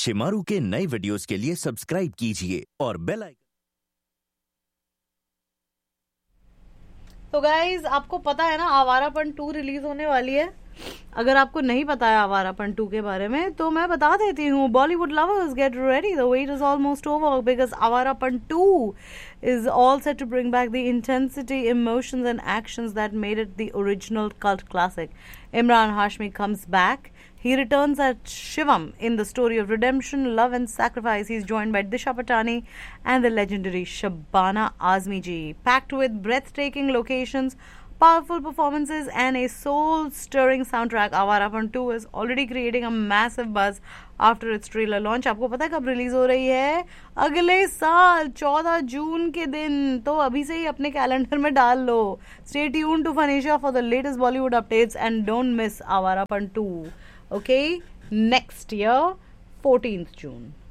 शिमारू के नए वीडियोस के लिए सब्सक्राइब कीजिए और बेल आइकन। तो गाइज आपको पता है ना आवारापन 2 रिलीज होने वाली है। अगर आपको नहीं पता है आवारापन 2 के बारे में तो मैं बता देती हूँ। Bollywood lovers get ready, the wait is almost over because Awarapan 2 is all set to bring back the intensity, emotions and actions that made it the original cult classic. Imran Hashmi comes back. He returns as Shivam in the story of redemption, love and sacrifice. He's joined by Disha Patani and the legendary Shabana Azmi ji. Packed with breathtaking locations, powerful performances and a soul-stirring soundtrack, Awaarapan 2 is already creating a massive buzz after its trailer launch. आपको पता है कब release हो रही है? अगले साल 14 जून के दिन। तो अभी से ही अपने कैलेंडर में डाल लो। Stay tuned to Phanesia for the latest Bollywood updates and don't miss Awaarapan 2. Okay, next year, 14th June.